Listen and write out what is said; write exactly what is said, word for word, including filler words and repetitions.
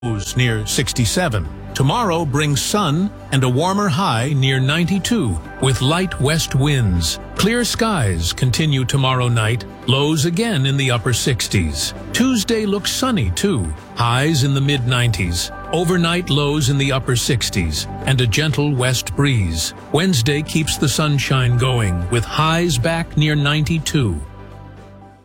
lows near sixty-seven. Tomorrow brings sun and a warmer high near ninety-two, with light west winds. Clear skies continue tomorrow night, lows again in the upper sixties. Tuesday looks sunny too, highs in the mid nineties. Overnight lows in the upper sixties, and a gentle west breeze. Wednesday keeps the sunshine going, with highs back near ninety-two.